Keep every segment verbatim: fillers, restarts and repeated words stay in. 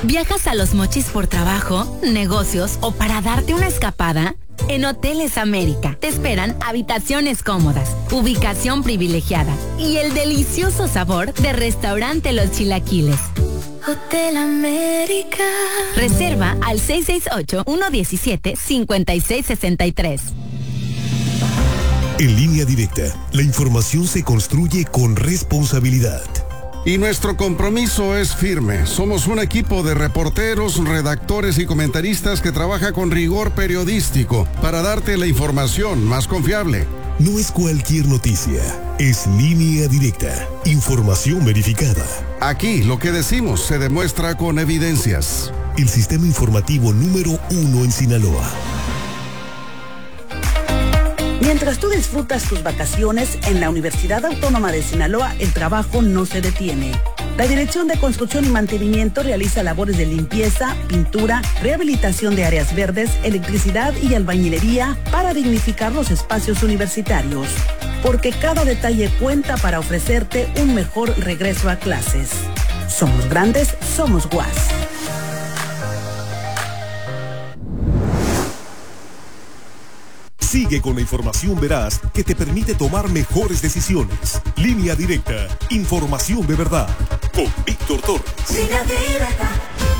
¿Viajas a Los Mochis por trabajo, negocios o para darte una escapada? En Hoteles América te esperan habitaciones cómodas, ubicación privilegiada y el delicioso sabor de Restaurante Los Chilaquiles. Hotel América. Reserva al seis seis ocho, uno uno siete, cinco seis seis tres. En Línea Directa, la información se construye con responsabilidad. Y nuestro compromiso es firme. Somos un equipo de reporteros, redactores y comentaristas que trabaja con rigor periodístico para darte la información más confiable. No es cualquier noticia, es Línea Directa, información verificada. Aquí lo que decimos se demuestra con evidencias. El sistema informativo número uno en Sinaloa. Mientras tú disfrutas tus vacaciones, en la Universidad Autónoma de Sinaloa el trabajo no se detiene. La Dirección de Construcción y Mantenimiento realiza labores de limpieza, pintura, rehabilitación de áreas verdes, electricidad y albañilería para dignificar los espacios universitarios. Porque cada detalle cuenta para ofrecerte un mejor regreso a clases. Somos grandes, somos U A S. Sigue con la información veraz que te permite tomar mejores decisiones. Línea Directa, información de verdad. Con Víctor Torres. Línea Directa.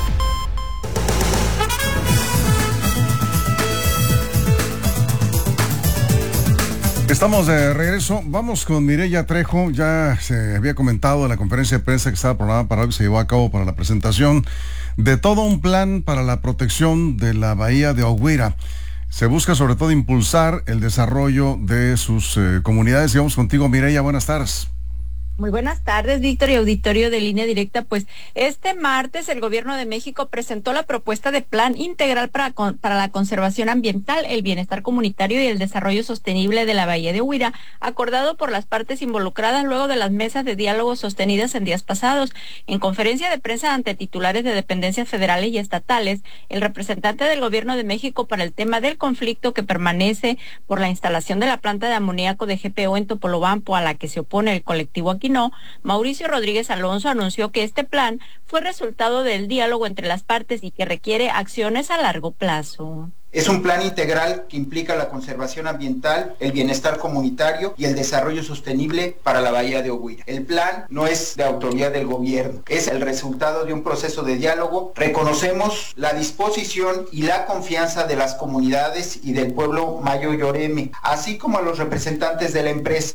Estamos de regreso. Vamos con Mireya Trejo. Ya se había comentado en la conferencia de prensa que estaba programada para hoy, se llevó a cabo para la presentación de todo un plan para la protección de la bahía de Oguira. Se busca sobre todo impulsar el desarrollo de sus eh, comunidades. Y vamos contigo, Mireya, buenas tardes. Muy buenas tardes, Víctor y auditorio de Línea Directa. Pues este martes el Gobierno de México presentó la propuesta de Plan Integral para, para la Conservación Ambiental, el Bienestar Comunitario y el Desarrollo Sostenible de la Bahía de Oguira, acordado por las partes involucradas luego de las mesas de diálogo sostenidas en días pasados. En conferencia de prensa ante titulares de dependencias federales y estatales, el representante del Gobierno de México para el tema del conflicto que permanece por la instalación de la planta de amoníaco de G P O en Topolobampo, a la que se opone el colectivo Aquí No, Mauricio Rodríguez Alonso, anunció que este plan fue resultado del diálogo entre las partes y que requiere acciones a largo plazo. Es un plan integral que implica la conservación ambiental, el bienestar comunitario y el desarrollo sostenible para la bahía de Oguira. El plan no es de autoría del gobierno, es el resultado de un proceso de diálogo. Reconocemos la disposición y la confianza de las comunidades y del pueblo mayo yoreme, así como a los representantes de la empresa.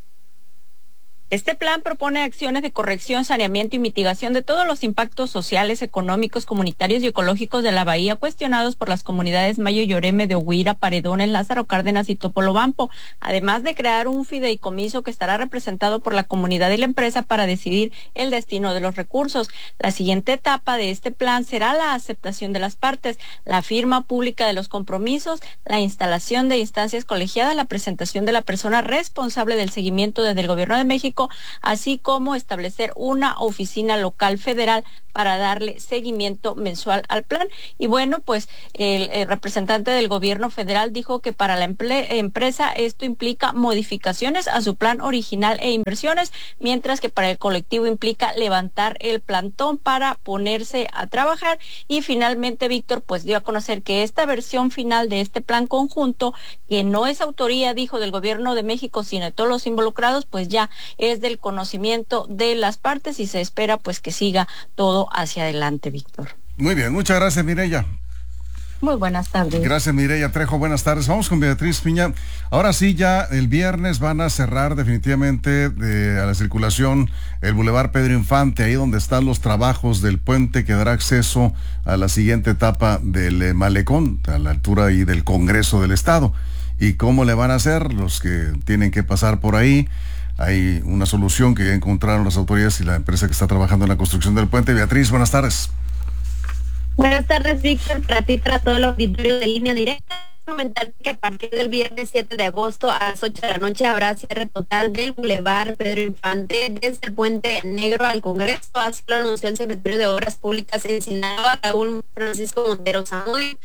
Este plan propone acciones de corrección, saneamiento y mitigación de todos los impactos sociales, económicos, comunitarios y ecológicos de la bahía cuestionados por las comunidades Mayo Yoreme de Oguira, Paredones, Lázaro Cárdenas y Topolobampo, además de crear un fideicomiso que estará representado por la comunidad y la empresa para decidir el destino de los recursos. La siguiente etapa de este plan será la aceptación de las partes, la firma pública de los compromisos, la instalación de instancias colegiadas, la presentación de la persona responsable del seguimiento desde el Gobierno de México, así como establecer una oficina local federal para darle seguimiento mensual al plan. Y bueno, pues el, el representante del gobierno federal dijo que para la emple- empresa esto implica modificaciones a su plan original e inversiones, mientras que para el colectivo implica levantar el plantón para ponerse a trabajar. Y finalmente, Víctor, pues dio a conocer que esta versión final de este plan conjunto, que no es autoría, dijo, del gobierno de México, sino de todos los involucrados, pues ya es del conocimiento de las partes y se espera pues que siga todo hacia adelante, Víctor. Muy bien, muchas gracias, Mireya. Muy buenas tardes. Gracias, Mireya Trejo, buenas tardes. Vamos con Beatriz Piña. Ahora sí, ya el viernes van a cerrar definitivamente de, a la circulación el Boulevard Pedro Infante, ahí donde están los trabajos del puente que dará acceso a la siguiente etapa del eh, malecón, a la altura ahí del Congreso del Estado. ¿Y cómo le van a hacer los que tienen que pasar por ahí? Hay una solución que ya encontraron las autoridades y la empresa que está trabajando en la construcción del puente. Beatriz, buenas tardes. Buenas tardes, Víctor, para ti, para todo el auditorio de Línea Directa. Comentar que a partir del viernes siete de agosto a las ocho de la noche habrá cierre total del Boulevard Pedro Infante desde el Puente Negro al Congreso. Así lo anunció el secretario de Obras Públicas en Sinaloa, Raúl Francisco Montero Samuel.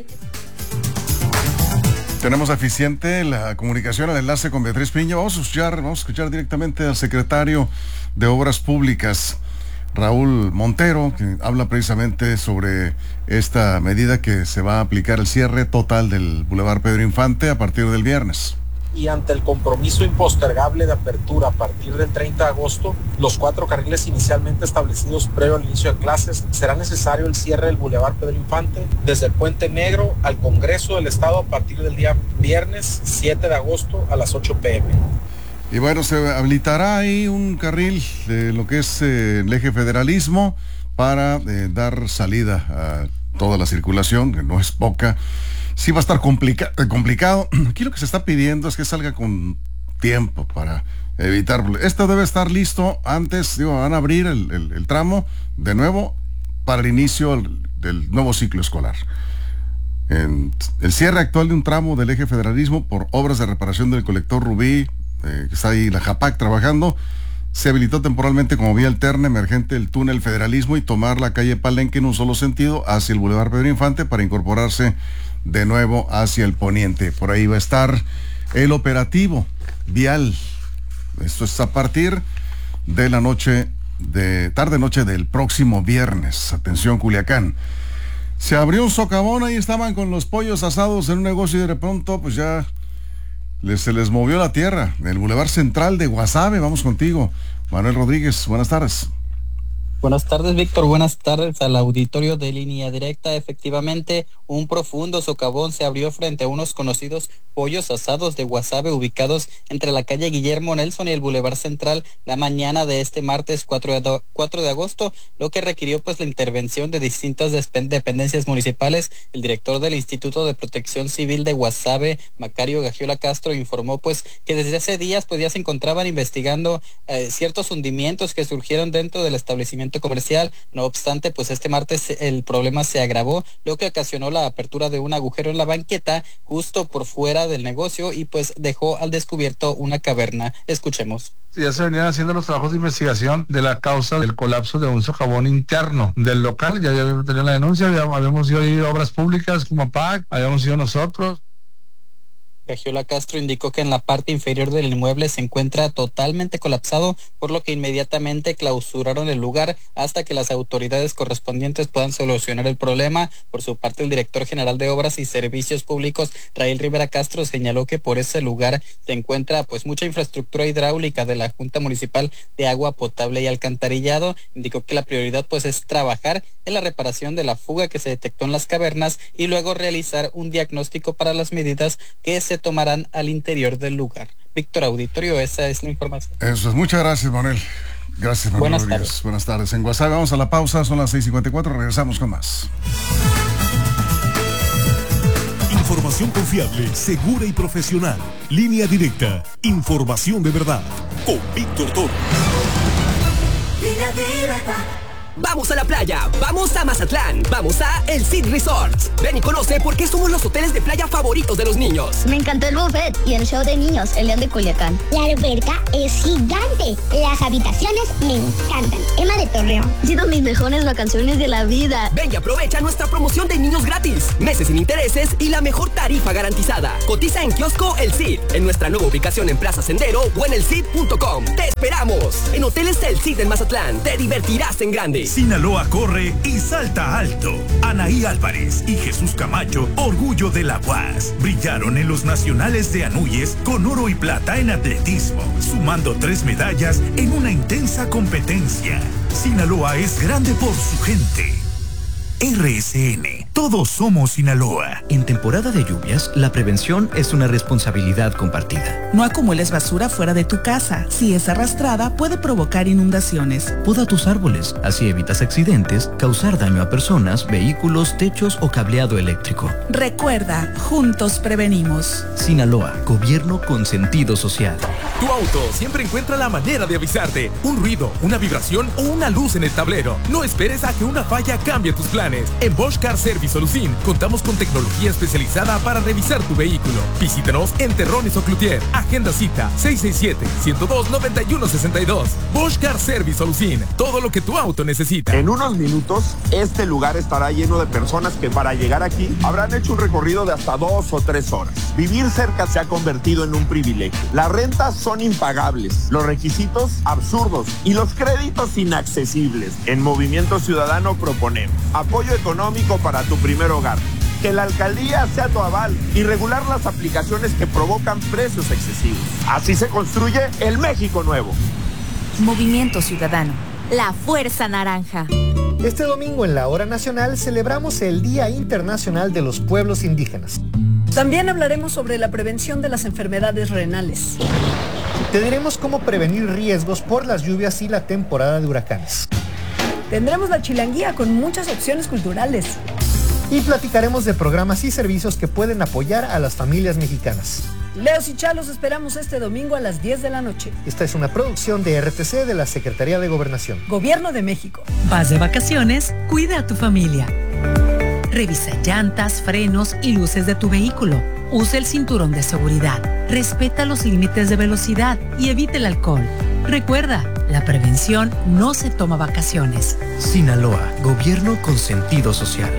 Tenemos eficiente la comunicación, el enlace con Beatriz Piña. Vamos a escuchar, vamos a escuchar directamente al secretario de Obras Públicas. Raúl Montero, que habla precisamente sobre esta medida que se va a aplicar el cierre total del Boulevard Pedro Infante a partir del viernes. Y ante el compromiso impostergable de apertura a partir del treinta de agosto, los cuatro carriles inicialmente establecidos previo al inicio de clases, será necesario el cierre del Boulevard Pedro Infante desde el Puente Negro al Congreso del Estado a partir del día viernes siete de agosto a las ocho pe eme. Y bueno, se habilitará ahí un carril de lo que es eh, el eje federalismo para eh, dar salida a toda la circulación, que no es poca. Sí va a estar complica- complicado. Aquí lo que se está pidiendo es que salga con tiempo para evitar. Esto debe estar listo antes, digo, van a abrir el, el, el tramo de nuevo para el inicio del, del nuevo ciclo escolar. En el cierre actual de un tramo del eje federalismo por obras de reparación del colector Rubí, eh, que está ahí la JAPAC trabajando, se habilitó temporalmente como vía alterna emergente el túnel Federalismo y tomar la calle Palenque en un solo sentido hacia el Boulevard Pedro Infante para incorporarse de nuevo hacia el poniente. Por ahí va a estar el operativo vial. Esto es a partir de la noche, de tarde noche del próximo viernes. Atención, Culiacán. Se abrió un socavón, ahí estaban con los pollos asados en un negocio y de pronto pues ya les, se les movió la tierra. El Boulevard Central de Guasave, vamos contigo. Manuel Rodríguez, buenas tardes. Buenas tardes, Víctor. Buenas tardes al auditorio de Línea Directa. Efectivamente, un profundo socavón se abrió frente a unos conocidos pollos asados de Guasave ubicados entre la calle Guillermo Nelson y el Boulevard Central la mañana de este martes cuatro de agosto, lo que requirió pues la intervención de distintas dependencias municipales. El director del Instituto de Protección Civil de Guasave, Macario Gagiola Castro, informó pues que desde hace días pues ya se encontraban investigando eh, ciertos hundimientos que surgieron dentro del establecimiento comercial. No obstante, pues este martes el problema se agravó, lo que ocasionó la apertura de un agujero en la banqueta justo por fuera del negocio y pues dejó al descubierto una caverna. Escuchemos. Ya se venían haciendo los trabajos de investigación de la causa del colapso de un socavón interno del local. Ya habíamos tenido la denuncia, ya habíamos ido a obras públicas como P A C, habíamos ido nosotros. Gagiola Castro indicó que en la parte inferior del inmueble se encuentra totalmente colapsado, por lo que inmediatamente clausuraron el lugar hasta que las autoridades correspondientes puedan solucionar el problema. Por su parte, el director general de Obras y Servicios Públicos, Rael Rivera Castro, señaló que por ese lugar se encuentra pues mucha infraestructura hidráulica de la Junta Municipal de Agua Potable y Alcantarillado. Indicó que la prioridad pues es trabajar en la reparación de la fuga que se detectó en las cavernas y luego realizar un diagnóstico para las medidas que se tomarán al interior del lugar. Víctor, auditorio, esa es la información. Eso es, muchas gracias, Manuel. Gracias, Manuel Buenas Rodríguez. tardes. Buenas tardes. En Guasave vamos a la pausa, son las seis cincuenta y cuatro, regresamos con más. Información confiable, segura y profesional. Línea Directa, información de verdad. Con Víctor Torres. Línea Directa. Vamos a la playa, vamos a Mazatlán, vamos a El Cid Resorts. Ven y conoce por qué somos los hoteles de playa favoritos de los niños. Me encantó el buffet y el show de niños, el León de Culiacán. La alberca es gigante, las habitaciones me encantan. Emma de Torreón. Ha sido mis mejores vacaciones de la vida. Ven y aprovecha nuestra promoción de niños gratis, meses sin intereses y la mejor tarifa garantizada. Cotiza en kiosco El Cid, en nuestra nueva ubicación en Plaza Sendero o en el cid punto com. Te esperamos. En Hoteles El Cid en Mazatlán, te divertirás en grande. Sinaloa corre y salta alto. Anaí Álvarez y Jesús Camacho, orgullo de la U A S, brillaron en los nacionales de Anuyes con oro y plata en atletismo, sumando tres medallas en una intensa competencia. Sinaloa es grande por su gente. R S N, todos somos Sinaloa. En temporada de lluvias, la prevención es una responsabilidad compartida. No acumules basura fuera de tu casa. Si es arrastrada, puede provocar inundaciones. Poda tus árboles, así evitas accidentes, causar daño a personas, vehículos, techos o cableado eléctrico. Recuerda, juntos prevenimos. Sinaloa, gobierno con sentido social. Tu auto siempre encuentra la manera de avisarte. Un ruido, una vibración o una luz en el tablero. No esperes a que una falla cambie tus planes. planes. En Bosch Car Service Solucín contamos con tecnología especializada para revisar tu vehículo. Visítanos en Terrones o Cloutier. Agenda cita seis seis siete, uno cero dos, nueve uno seis dos. Bosch Car Service Solucín. Todo lo que tu auto necesita. En unos minutos, este lugar estará lleno de personas que para llegar aquí habrán hecho un recorrido de hasta dos o tres horas. Vivir cerca se ha convertido en un privilegio. Las rentas son impagables, los requisitos absurdos y los créditos inaccesibles. En Movimiento Ciudadano proponemos apoyo económico para tu primer hogar, que la alcaldía sea tu aval y regular las aplicaciones que provocan precios excesivos. Así se construye el México nuevo. Movimiento Ciudadano, la fuerza naranja. Este domingo en la Hora Nacional celebramos el Día Internacional de los Pueblos Indígenas. También hablaremos sobre la prevención de las enfermedades renales. Te diremos cómo prevenir riesgos por las lluvias y la temporada de huracanes. Tendremos la chilanguía con muchas opciones culturales. Y platicaremos de programas y servicios que pueden apoyar a las familias mexicanas. Leos y Chalos esperamos este domingo a las diez de la noche. Esta es una producción de R T C de la Secretaría de Gobernación. Gobierno de México. Vas de vacaciones, cuida a tu familia. Revisa llantas, frenos y luces de tu vehículo. Usa el cinturón de seguridad. Respeta los límites de velocidad y evita el alcohol. Recuerda, la prevención no se toma vacaciones. Sinaloa, gobierno con sentido social.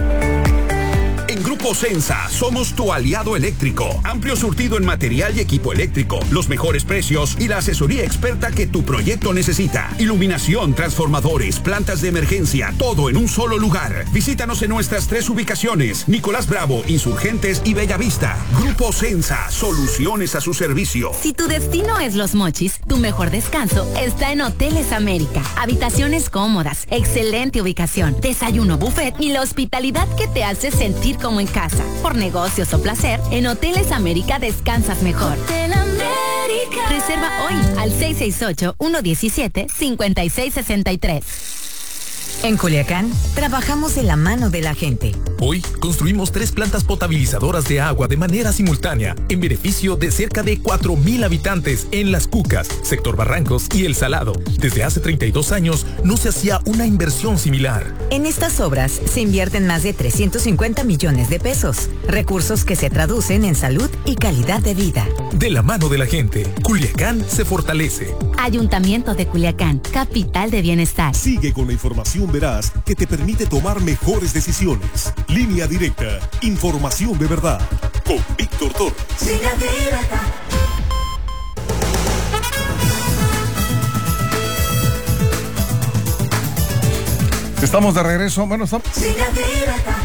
En Grupo Sensa somos tu aliado eléctrico. Amplio surtido en material y equipo eléctrico, los mejores precios y la asesoría experta que tu proyecto necesita. Iluminación, transformadores, plantas de emergencia, todo en un solo lugar. Visítanos en nuestras tres ubicaciones: Nicolás Bravo, Insurgentes y Bellavista. Grupo Sensa, soluciones a su servicio. Si tu destino es Los Mochis, tu mejor descanso está en Hoteles América. Habitaciones cómodas, excelente ubicación, desayuno buffet y la hospitalidad que te hace sentir como en casa. Por negocios o placer, en Hoteles América descansas mejor. Hotel América. Reserva hoy al seis seis ocho, uno uno siete, cinco seis seis tres. En Culiacán, trabajamos de la mano de la gente. Hoy construimos tres plantas potabilizadoras de agua de manera simultánea, en beneficio de cerca de cuatro mil habitantes en Las Cucas, Sector Barrancos y El Salado. Desde hace treinta y dos años no se hacía una inversión similar. En estas obras se invierten más de trescientos cincuenta millones de pesos, recursos que se traducen en salud y calidad de vida. De la mano de la gente, Culiacán se fortalece. Ayuntamiento de Culiacán, capital de bienestar. Sigue con la información veraz que te permite tomar mejores decisiones. Línea Directa, información de verdad. Con Víctor Torres. Línea Directa. Estamos de regreso. Bueno, estamos. Línea Directa.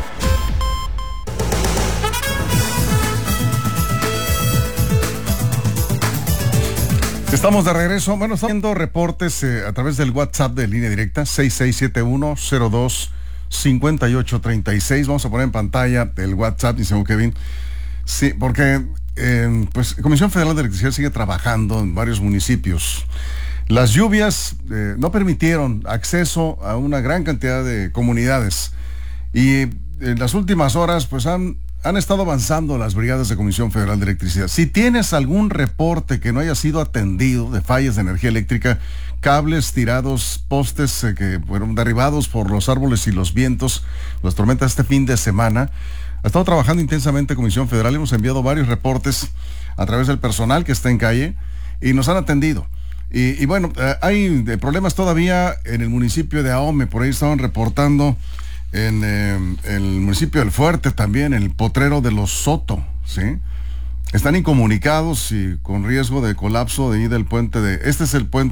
Estamos de regreso. Bueno, estamos viendo reportes eh, a través del WhatsApp de Línea Directa, seis seis siete uno, cero dos, cinco ocho tres seis. Vamos a poner en pantalla el WhatsApp, dice Kevin. Sí, porque eh, pues Comisión Federal de Electricidad sigue trabajando en varios municipios. Las lluvias eh, no permitieron acceso a una gran cantidad de comunidades. Y en las últimas horas, pues han... Han estado avanzando las brigadas de Comisión Federal de Electricidad. Si tienes algún reporte que no haya sido atendido de fallas de energía eléctrica, cables tirados, postes eh, que fueron derribados por los árboles y los vientos, las tormentas este fin de semana, ha estado trabajando intensamente Comisión Federal. Hemos enviado varios reportes a través del personal que está en calle y nos han atendido. Y, y bueno, eh, hay eh, problemas todavía en el municipio de Ahome. Por ahí estaban reportando en eh, el municipio del Fuerte también, en el potrero de los Soto, ¿sí? Están incomunicados y con riesgo de colapso de ahí del puente de... Este es el puente